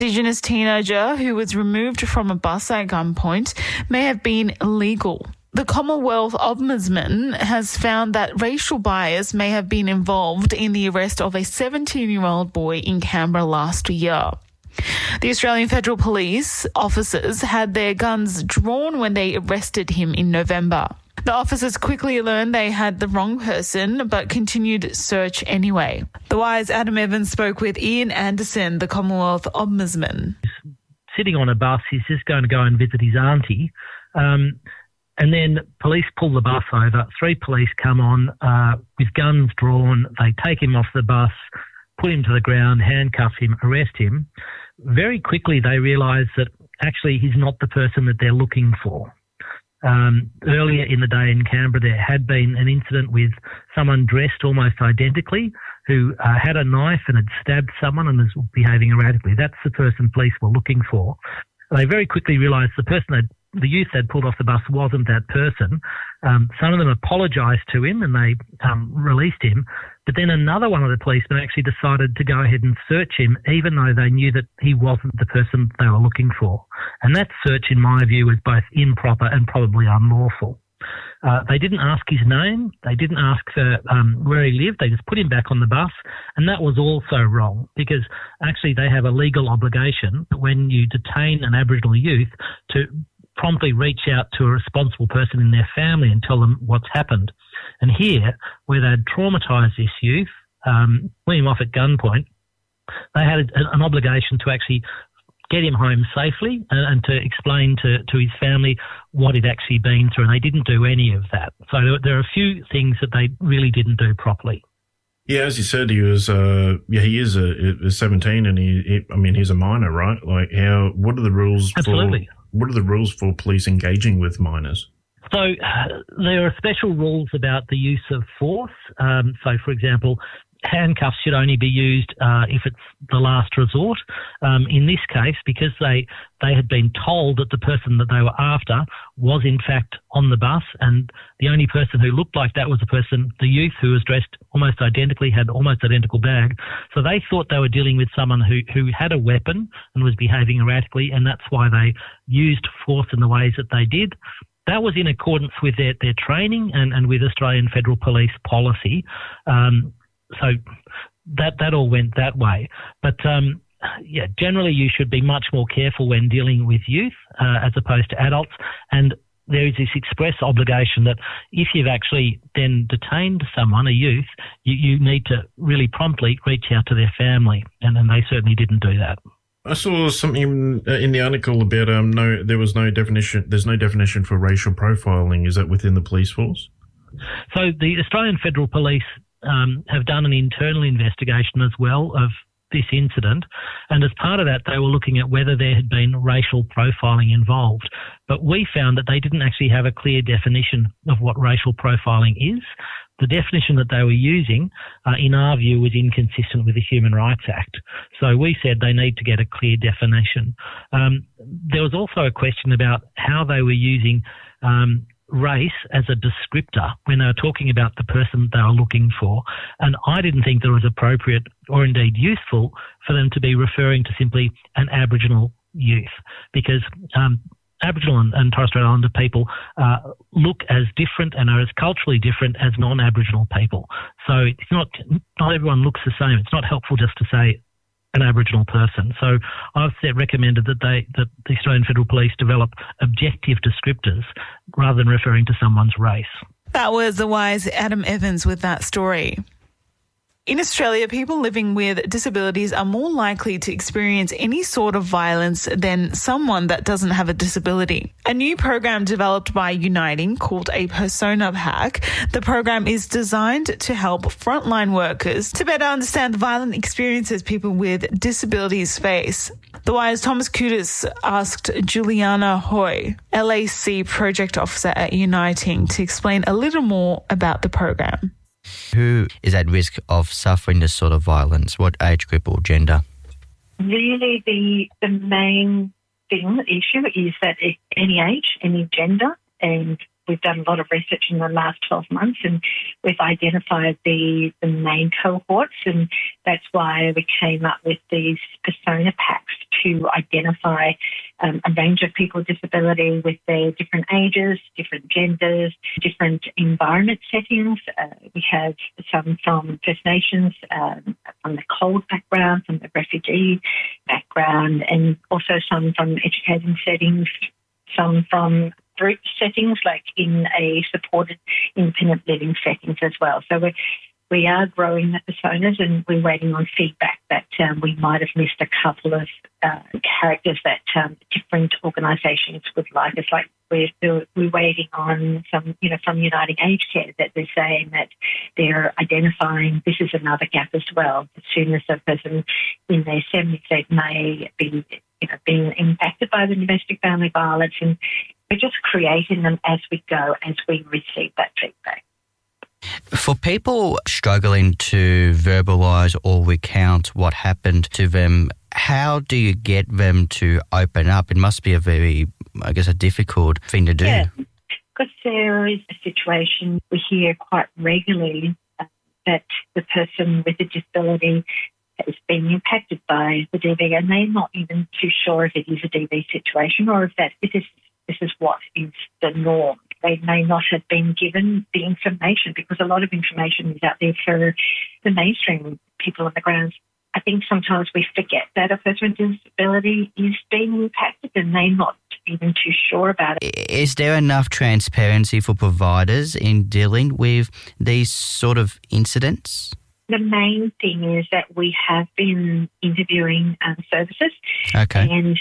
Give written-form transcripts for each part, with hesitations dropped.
Indigenous teenager who was removed from a bus at gunpoint may have been illegal. The Commonwealth Ombudsman has found that racial bias may have been involved in the arrest of a 17-year-old boy in Canberra last year. The Australian Federal Police officers had their guns drawn when they arrested him in November. The officers quickly learned they had the wrong person, but continued search anyway. The Wire's Adam Evans spoke with Ian Anderson, the Commonwealth Ombudsman. Sitting on a bus, he's just going to go and visit his auntie, and then police pull the bus over. 3 police come on with guns drawn. They take him off the bus, put him to the ground, handcuff him, arrest him. Very quickly they realise that actually he's not the person that they're looking for. Earlier in the day in Canberra, there had been an incident with someone dressed almost identically who had a knife and had stabbed someone and was behaving erratically. That's the person police were looking for. They very quickly realised the youth they'd pulled off the bus wasn't that person. Some of them apologised to him and they released him. But then another one of the policemen actually decided to go ahead and search him, even though they knew that he wasn't the person they were looking for. And that search, in my view, was both improper and probably unlawful. They didn't ask his name. They didn't ask where he lived. They just put him back on the bus. And that was also wrong because actually they have a legal obligation when you detain an Aboriginal youth to promptly reach out to a responsible person in their family and tell them what's happened. And here, where they'd traumatised this youth, put him off at gunpoint, they had an obligation to actually get him home safely and to explain to his family what he'd actually been through, and they didn't do any of that. So there are a few things that they really didn't do properly. Yeah, as you said, he is 17 and he's a minor, right? Like what are the rules? Absolutely. What are the rules for police engaging with minors? So there are special rules about the use of force. So, for example, handcuffs should only be used if it's the last resort. In this case, because they had been told that the person that they were after was in fact on the bus, and the only person who looked like that was the youth who was dressed almost identically, had almost identical bag. So they thought they were dealing with someone who had a weapon and was behaving erratically, and that's why they used force in the ways that they did. That was in accordance with their training and with Australian Federal Police policy. So that all went that way. But, generally you should be much more careful when dealing with youth as opposed to adults. And there is this express obligation that if you've actually then detained someone, a youth, you need to really promptly reach out to their family. And they certainly didn't do that. I saw something in the article about there's no definition for racial profiling. Is that within the police force? So the Australian Federal Police have done an internal investigation as well of this incident, and as part of that they were looking at whether there had been racial profiling involved. But we found that they didn't actually have a clear definition of what racial profiling is. The definition that they were using, in our view, was inconsistent with the Human Rights Act. So we said they need to get a clear definition. There was also a question about how they were using race as a descriptor when they were talking about the person they were looking for. And I didn't think that it was appropriate or indeed useful for them to be referring to simply an Aboriginal youth, because Aboriginal and Torres Strait Islander people look as different and are as culturally different as non-Aboriginal people. So it's not everyone looks the same. It's not helpful just to say an Aboriginal person. So I've recommended that the Australian Federal Police develop objective descriptors rather than referring to someone's race. That was the Wire's Adam Evans with that story. In Australia, people living with disabilities are more likely to experience any sort of violence than someone that doesn't have a disability. A new program developed by Uniting called a Persona Pack. The program is designed to help frontline workers to better understand the violent experiences people with disabilities face. The Wire's Thomas Kudus asked Juliana Hoy, LAC Project Officer at Uniting, to explain a little more about the program. Who is at risk of suffering this sort of violence? What age group or gender? Really, the main issue is that any age, any gender, and we've done a lot of research in the last 12 months, and we've identified the main cohorts, and that's why we came up with these persona packs to identify a range of people with disability with their different ages, different genders, different environment settings. We have some from First Nations, from the cold background, from the refugee background, and also some from educated settings, some from group settings, like in a supported independent living settings as well. So we are growing the personas, and we're waiting on feedback that we might have missed a couple of characters that different organisations would like. It's like we're waiting on some, from Uniting Aged Care, that they're saying that they're identifying this is another gap as well. As soon as a person in their 70s, they may be being impacted by the domestic family violence, and we're just creating them as we go, as we receive that feedback. For people struggling to verbalise or recount what happened to them, how do you get them to open up? It must be a very, a difficult thing to do. Yeah, because there is a situation we hear quite regularly that the person with a disability is being impacted by the DV, and they're not even too sure if it is a DV situation or if this is what is the norm. They may not have been given the information, because a lot of information is out there for the mainstream people on the ground. I think sometimes we forget that a person with disability is being impacted and they're not even too sure about it. Is there enough transparency for providers in dealing with these sort of incidents? The main thing is that we have been interviewing services. Okay. And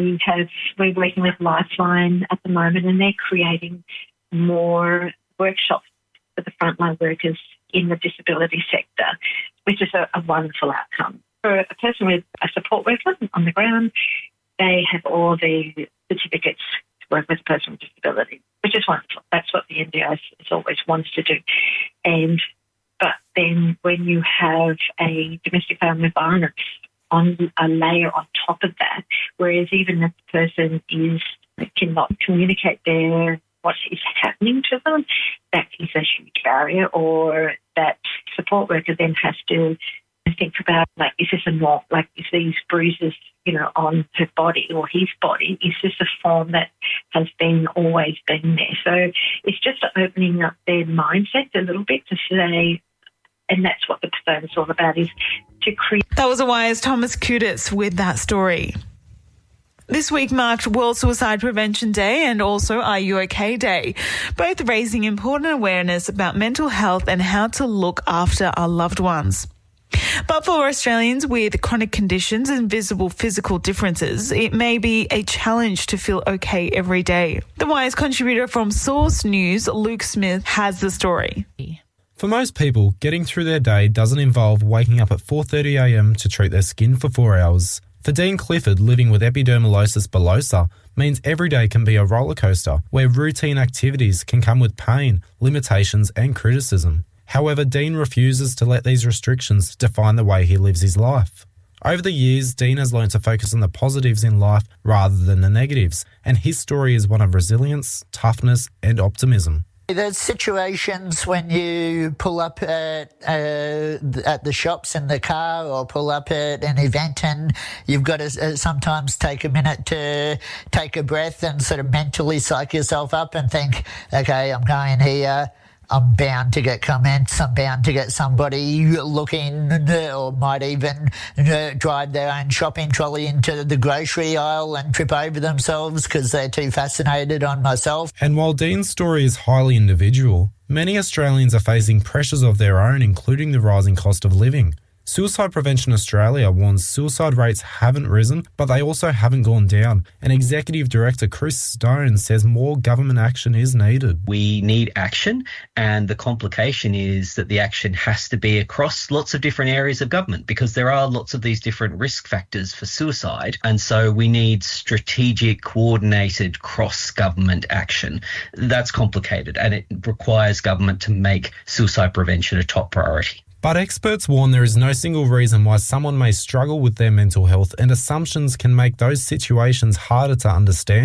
we're working with Lifeline at the moment, and they're creating more workshops for the frontline workers in the disability sector, which is a wonderful outcome. For a person with a support worker on the ground, they have all the certificates to work with a person with disability, which is wonderful. That's what the NDIS has always wanted to do. But then when you have a domestic family violence on a layer on top of that, whereas even if the person cannot communicate what is happening to them, that is a huge barrier, or that support worker then has to think about, like, is this a norm? Like, is these bruises, on her body or his body, is this a form that has always been there? So it's just opening up their mindset a little bit to say, and that's what the persona is all about, is to create. That was Awaya's Thomas Kudis with that story. This week marked World Suicide Prevention Day and also Are You OK Day, both raising important awareness about mental health and how to look after our loved ones. But for Australians with chronic conditions and visible physical differences, it may be a challenge to feel okay every day. The Wise contributor from Source News, Luke Smith, has the story. For most people, getting through their day doesn't involve waking up at 4:30 a.m. to treat their skin for 4 hours. For Dean Clifford, living with epidermolysis bullosa means every day can be a roller coaster where routine activities can come with pain, limitations and criticism. However, Dean refuses to let these restrictions define the way he lives his life. Over the years, Dean has learned to focus on the positives in life rather than the negatives, and his story is one of resilience, toughness and optimism. There's situations when you pull up at the shops in the car or pull up at an event, and you've got to sometimes take a minute to take a breath and sort of mentally psych yourself up and think, okay, I'm going here. I'm bound to get comments. I'm bound to get somebody looking, or might even drive their own shopping trolley into the grocery aisle and trip over themselves because they're too fascinated on myself. And while Dean's story is highly individual, many Australians are facing pressures of their own, including the rising cost of living. Suicide Prevention Australia warns suicide rates haven't risen, but they also haven't gone down. And Executive Director Chris Stone says more government action is needed. We need action, and the complication is that the action has to be across lots of different areas of government, because there are lots of these different risk factors for suicide. And so we need strategic, coordinated, cross-government action. That's complicated, and it requires government to make suicide prevention a top priority. But experts warn there is no single reason why someone may struggle with their mental health, and assumptions can make those situations harder to understand.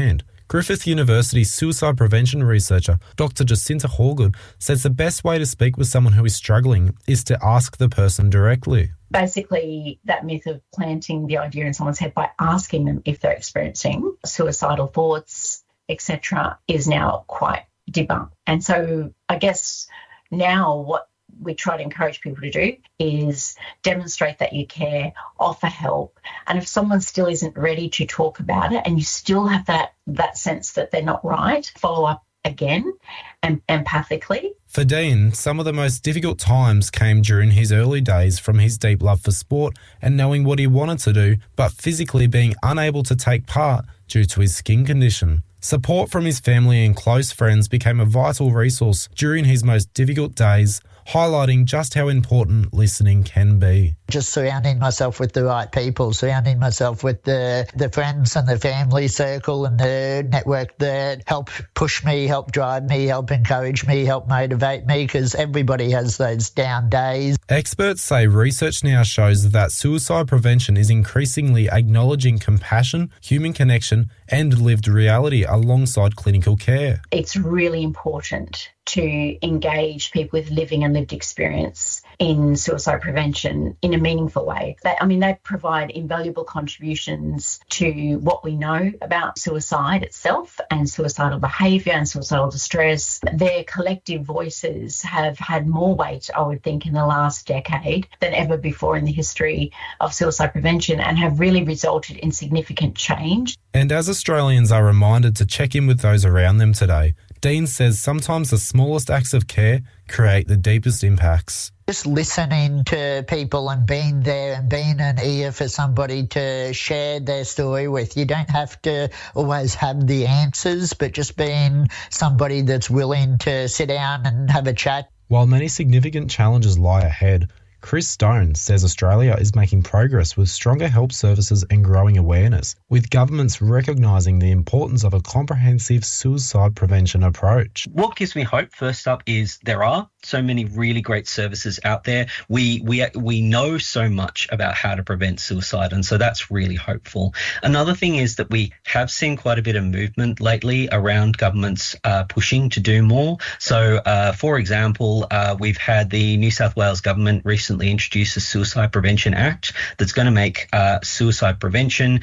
Griffith University suicide prevention researcher Dr. Jacinta Horgood says the best way to speak with someone who is struggling is to ask the person directly. Basically, that myth of planting the idea in someone's head by asking them if they're experiencing suicidal thoughts, etc., is now quite debunked. And so I guess now what we try to encourage people to do is demonstrate that you care, offer help. And if someone still isn't ready to talk about it and you still have that sense that they're not right, follow up again and empathically. For Dean, some of the most difficult times came during his early days from his deep love for sport and knowing what he wanted to do, but physically being unable to take part due to his skin condition. Support from his family and close friends became a vital resource during his most difficult days, highlighting just how important listening can be. Just surrounding myself with the right people, surrounding myself with the friends and the family circle and the network that help push me, help drive me, help encourage me, help motivate me, because everybody has those down days. Experts say research now shows that suicide prevention is increasingly acknowledging compassion, human connection and lived reality alongside clinical care. It's really important to engage people with living and lived experience in suicide prevention in a meaningful way. They provide invaluable contributions to what we know about suicide itself and suicidal behaviour and suicidal distress. Their collective voices have had more weight, I would think, in the last decade than ever before in the history of suicide prevention and have really resulted in significant change. And as Australians are reminded to check in with those around them today, Dean says sometimes the smallest acts of care create the deepest impacts. Just listening to people and being there and being an ear for somebody to share their story with. You don't have to always have the answers, but just being somebody that's willing to sit down and have a chat. While many significant challenges lie ahead, Chris Stone says Australia is making progress with stronger help services and growing awareness, with governments recognising the importance of a comprehensive suicide prevention approach. What gives me hope, first up, is there are so many really great services out there. We know so much about how to prevent suicide, and so that's really hopeful. Another thing is that we have seen quite a bit of movement lately around governments pushing to do more. So, for example, we've had the New South Wales government recently introduce a Suicide Prevention Act that's going to make suicide prevention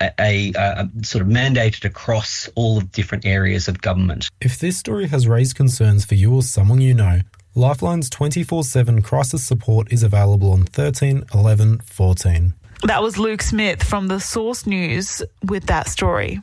a sort of mandated across all of different areas of government. If this story has raised concerns for you or someone you know, Lifeline's 24/7 crisis support is available on 13 11 14. That was Luke Smith from The Source News with that story.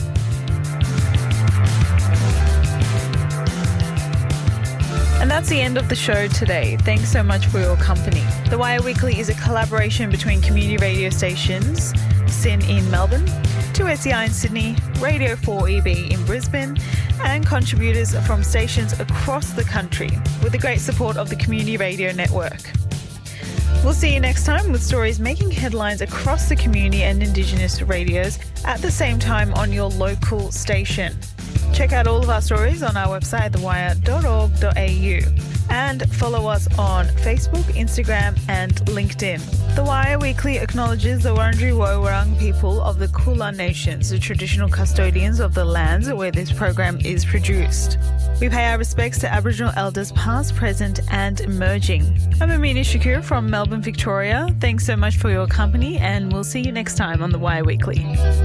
And that's the end of the show today. Thanks so much for your company. The Wire Weekly is a collaboration between community radio stations, SYN in Melbourne, 2SER in Sydney, Radio 4EB in Brisbane, and contributors from stations across the country with the great support of the Community Radio Network. We'll see you next time with stories making headlines across the community and Indigenous radios at the same time on your local station. Check out all of our stories on our website, thewire.org.au, and follow us on Facebook, Instagram and LinkedIn. The Wire Weekly acknowledges the Wurundjeri Woi-wurrung people of the Kulin Nations, the traditional custodians of the lands where this program is produced. We pay our respects to Aboriginal elders past, present and emerging. I'm Amina Shakur from Melbourne, Victoria. Thanks so much for your company and we'll see you next time on The Wire Weekly.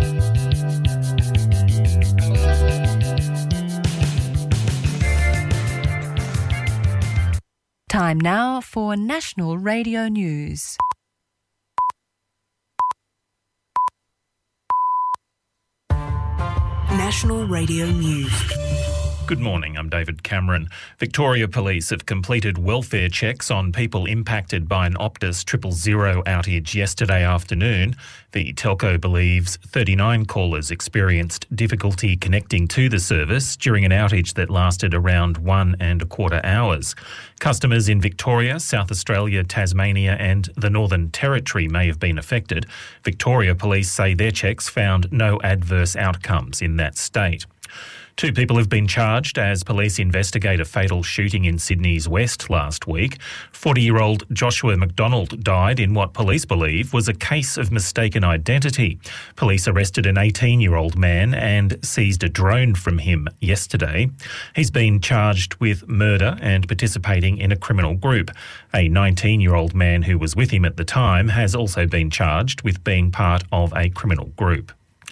Time now for National Radio News. National Radio News. Good morning, I'm David Cameron. Victoria Police have completed welfare checks on people impacted by an Optus 000 outage yesterday afternoon. The telco believes 39 callers experienced difficulty connecting to the service during an outage that lasted around 1.25 hours. Customers in Victoria, South Australia, Tasmania and the Northern Territory may have been affected. Victoria Police say their checks found no adverse outcomes in that state. 2 people have been charged as police investigate a fatal shooting in Sydney's West last week. 40-year-old Joshua McDonald died in what police believe was a case of mistaken identity. Police arrested an 18-year-old man and seized a drone from him yesterday. He's been charged with murder and participating in a criminal group. A 19-year-old man who was with him at the time has also been charged with being part of a criminal group.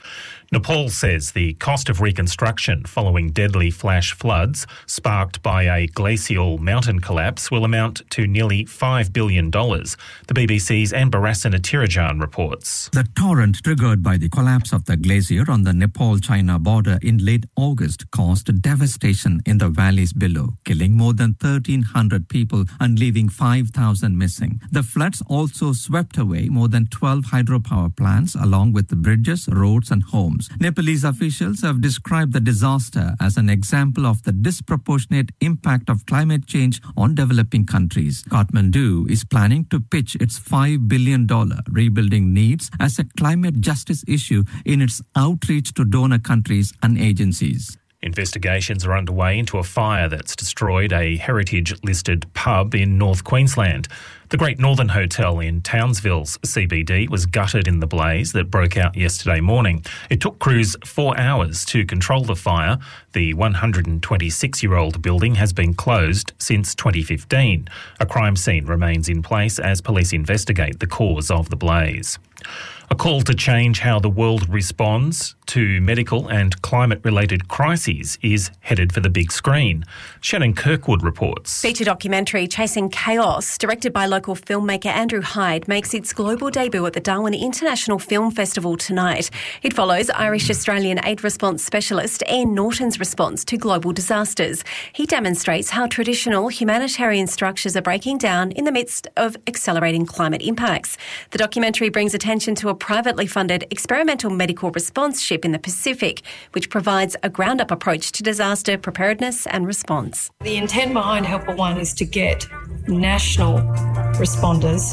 Nepal says the cost of reconstruction following deadly flash floods sparked by a glacial mountain collapse will amount to nearly $5 billion. The BBC's Amber Rasana reports. The torrent triggered by the collapse of the glacier on the Nepal-China border in late August caused devastation in the valleys below, killing more than 1,300 people and leaving 5,000 missing. The floods also swept away more than 12 hydropower plants along with the bridges, roads and homes. Nepalese officials have described the disaster as an example of the disproportionate impact of climate change on developing countries. Kathmandu is planning to pitch its $5 billion rebuilding needs as a climate justice issue in its outreach to donor countries and agencies. Investigations are underway into a fire that's destroyed a heritage-listed pub in North Queensland. The Great Northern Hotel in Townsville's CBD was gutted in the blaze that broke out yesterday morning. It took crews 4 hours to control the fire. The 126-year-old building has been closed since 2015. A crime scene remains in place as police investigate the cause of the blaze. A call to change how the world responds to medical and climate-related crises is headed for the big screen. Shannon Kirkwood reports. Feature documentary Chasing Chaos, directed by local filmmaker Andrew Hyde, makes its global debut at the Darwin International Film Festival tonight. It follows Irish-Australian aid response specialist Ian Norton's response to global disasters. He demonstrates how traditional humanitarian structures are breaking down in the midst of accelerating climate impacts. The documentary brings attention to a privately funded experimental medical response ship in the Pacific, which provides a ground-up approach to disaster preparedness and response. The intent behind Helper One is to get national responders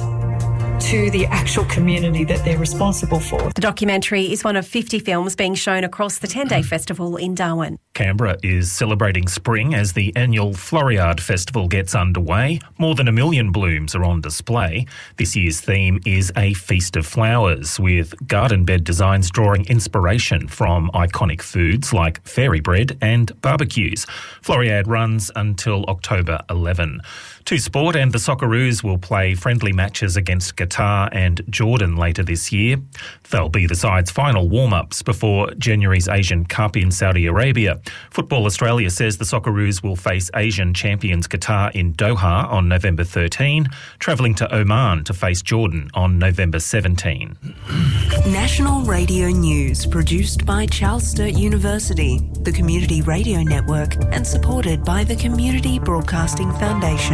to the actual community that they're responsible for. The documentary is one of 50 films being shown across the 10-day festival in Darwin. Canberra is celebrating spring as the annual Floriade Festival gets underway. More than 1 million blooms are on display. This year's theme is a feast of flowers, with garden bed designs drawing inspiration from iconic foods like fairy bread and barbecues. Floriade runs until October 11. To sport, and the Socceroos will play friendly matches against Qatar and Jordan later this year. They'll be the side's final warm-ups before January's Asian Cup in Saudi Arabia. Football Australia says the Socceroos will face Asian champions Qatar in Doha on November 13, travelling to Oman to face Jordan on November 17. National Radio News, produced by Charles Sturt University, the Community Radio Network, and supported by the Community Broadcasting Foundation.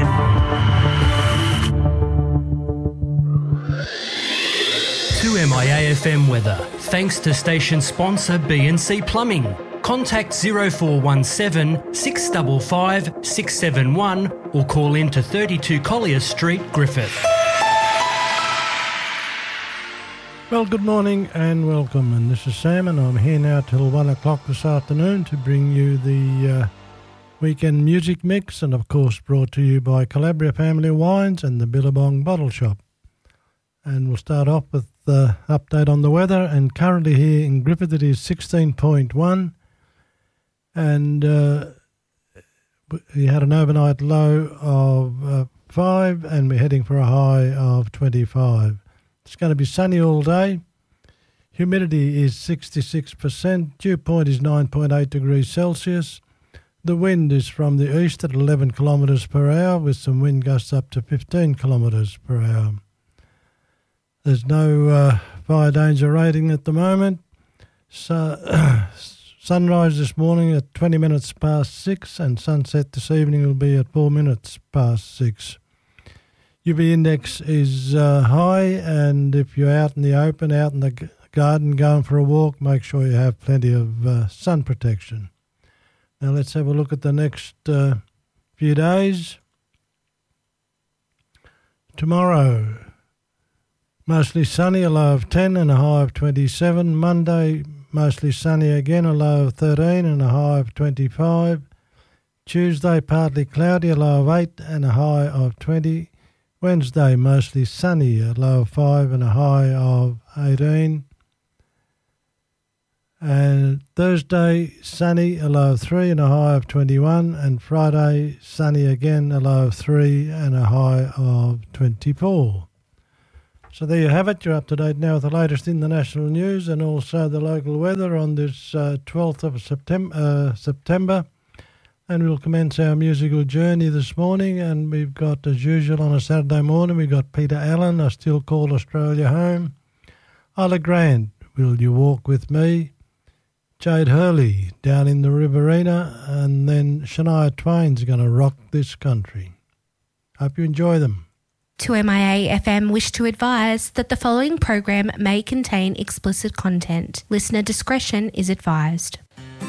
2MIA-FM weather, thanks to station sponsor BNC Plumbing. Contact 0417 655 671 or call in to 32 Collier Street, Griffith. Well, good morning and welcome, and this is Sam, and I'm here now till 1 o'clock this afternoon to bring you the weekend music mix, and of course brought to you by Calabria Family Wines and the Billabong Bottle Shop. And we'll start off with the update on the weather, and currently here in Griffith it is 16.1, and we had an overnight low of 5, and we're heading for a high of 25. It's going to be sunny all day. Humidity is 66%. Dew point is 9.8 degrees Celsius. The wind is from the east at 11 kilometres per hour, with some wind gusts up to 15 kilometres per hour. There's no fire danger rating at the moment. So, sunrise this morning at 20 minutes past 6, and sunset this evening will be at 4 minutes past 6. UV index is high, and if you're out in the open, out in the garden, going for a walk, make sure you have plenty of sun protection. Now let's have a look at the next few days. Tomorrow, mostly sunny, a low of 10 and a high of 27. Monday, mostly sunny again, a low of 13 and a high of 25. Tuesday, partly cloudy, a low of 8 and a high of 20. Wednesday, mostly sunny, a low of 5 and a high of 18. And Thursday, sunny, a low of 3 and a high of 21. And Friday, sunny again, a low of 3 and a high of 24. So there you have it. You're up to date now with the latest in the national news and also the local weather on this 12th of September. And we'll commence our musical journey this morning. And we've got, as usual, on a Saturday morning, we've got Peter Allen, I Still Call Australia Home. Isla Grant, Will You Walk With Me? Jade Hurley, Down in the Riverina, and then Shania Twain's going to rock this country. Hope you enjoy them. 2MIA FM wish to advise that the following program may contain explicit content. Listener discretion is advised.